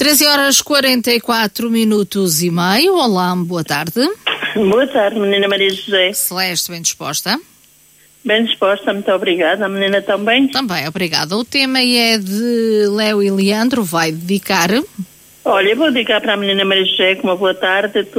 13h44 Olá, boa tarde. Boa tarde, menina Maria José. Celeste, bem disposta? Bem disposta, muito obrigada. A menina também? Também, obrigada. O tema é de Léo e Leandro, vai dedicar. Olha, eu vou dedicar para a menina Maria José, com uma boa tarde.